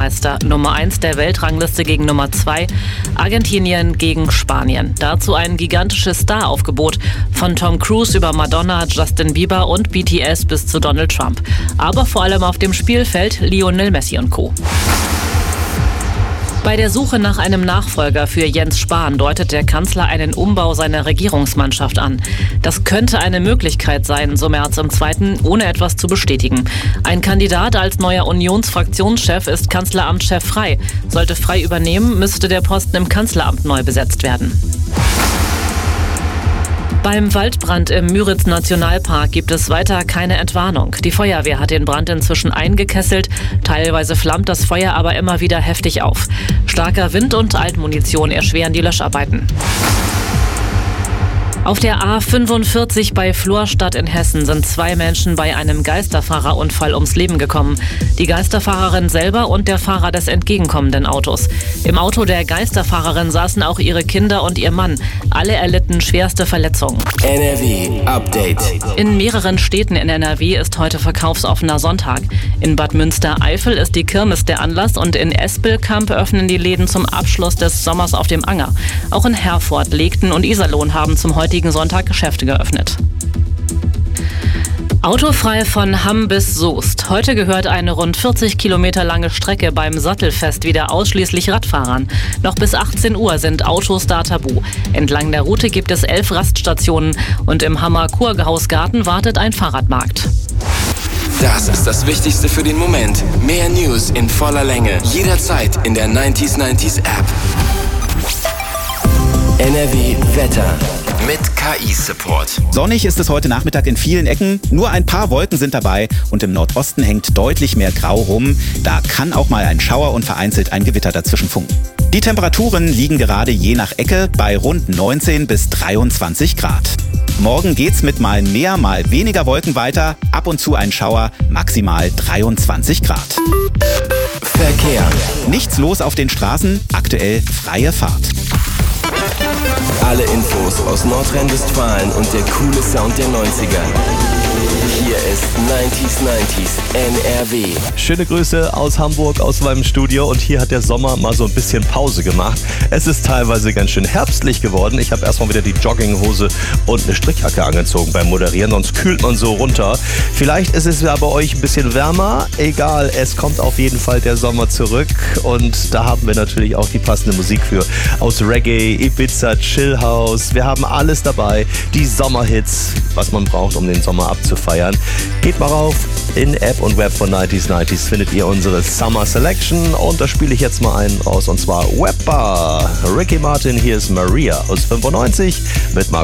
Weltmeister. Nummer 1 der Weltrangliste gegen Nummer 2. Argentinien gegen Spanien. Dazu ein gigantisches Staraufgebot. Von Tom Cruise über Madonna, Justin Bieber und BTS bis zu Donald Trump. Aber vor allem auf dem Spielfeld Lionel Messi und Co. Bei der Suche nach einem Nachfolger für Jens Spahn deutet der Kanzler einen Umbau seiner Regierungsmannschaft an. Das könnte eine Möglichkeit sein, so Merz im Zweiten, ohne etwas zu bestätigen. Ein Kandidat als neuer Unionsfraktionschef ist Kanzleramtschef Frey. Sollte Frey übernehmen, müsste der Posten im Kanzleramt neu besetzt werden. Beim Waldbrand im Müritz-Nationalpark gibt es weiter keine Entwarnung. Die Feuerwehr hat den Brand inzwischen eingekesselt. Teilweise flammt das Feuer aber immer wieder heftig auf. Starker Wind und Altmunition erschweren die Löscharbeiten. Auf der A45 bei Florstadt in Hessen sind 2 Menschen bei einem Geisterfahrerunfall ums Leben gekommen. Die Geisterfahrerin selber und der Fahrer des entgegenkommenden Autos. Im Auto der Geisterfahrerin saßen auch ihre Kinder und ihr Mann. Alle erlitten schwerste Verletzungen. NRW Update. In mehreren Städten in NRW ist heute verkaufsoffener Sonntag. In Bad Münstereifel ist die Kirmes der Anlass und in Espelkamp öffnen die Läden zum Abschluss des Sommers auf dem Anger. Auch in Herford, Legten und Iserlohn haben zum heutigen Sonntag Geschäfte geöffnet. Autofrei von Hamm bis Soest. Heute gehört eine rund 40 Kilometer lange Strecke beim Sattelfest wieder ausschließlich Radfahrern. Noch bis 18 Uhr sind Autos da tabu. Entlang der Route gibt es 11 Raststationen und im Hammer Kurhausgarten wartet ein Fahrradmarkt. Das ist das Wichtigste für den Moment. Mehr News in voller Länge. Jederzeit in der 90s App. NRW Wetter. Mit KI-Support. Sonnig ist es heute Nachmittag in vielen Ecken. Nur ein paar Wolken sind dabei und im Nordosten hängt deutlich mehr Grau rum. Da kann auch mal ein Schauer und vereinzelt ein Gewitter dazwischen funken. Die Temperaturen liegen gerade je nach Ecke bei rund 19 bis 23 Grad. Morgen geht's mit mal mehr, mal weniger Wolken weiter. Ab und zu ein Schauer, maximal 23 Grad. Verkehr. Nichts los auf den Straßen, aktuell freie Fahrt. Alle Infos aus Nordrhein-Westfalen und der coole Sound der 90er. Hier ist 90s NRW. Schöne Grüße aus Hamburg, aus meinem Studio. Und hier hat der Sommer mal so ein bisschen Pause gemacht. Es ist teilweise ganz schön herbstlich geworden. Ich habe erstmal wieder die Jogginghose und eine Strickjacke angezogen beim Moderieren, sonst kühlt man so runter. Vielleicht ist es ja bei euch ein bisschen wärmer. Egal, es kommt auf jeden Fall der Sommer zurück. Und da haben wir natürlich auch die passende Musik für. Aus Reggae, Ibiza, Chillhouse. Wir haben alles dabei. Die Sommerhits, was man braucht, um den Sommer abzufeiern. Geht mal rauf, in App und Web von 90s findet ihr unsere Summer Selection und da spiele ich jetzt mal einen raus und zwar Webbar. Ricky Martin, hier ist Maria aus 95 mit